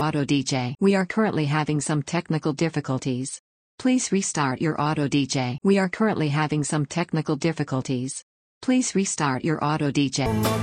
auto DJ. We are currently having some technical difficulties. Please restart your auto DJ. We are currently having some technical difficulties. Please restart your auto DJ.